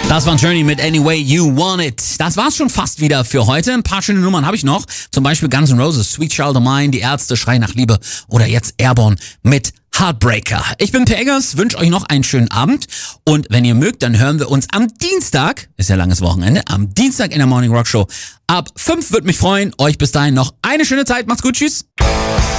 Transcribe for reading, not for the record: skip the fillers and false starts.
Das war Journey mit Any Way You Want It. Das war's schon fast wieder für heute. Ein paar schöne Nummern habe ich noch. Zum Beispiel Guns N' Roses, Sweet Child of Mine, Die Ärzte, Schrei nach Liebe oder jetzt Airborne mit Heartbreaker. Ich bin Per Eggers, wünsche euch noch einen schönen Abend. Und wenn ihr mögt, dann hören wir uns am Dienstag, ist ja langes Wochenende, am Dienstag in der Morning Rock Show ab 5. Würde mich freuen. Euch bis dahin noch eine schöne Zeit. Macht's gut, tschüss.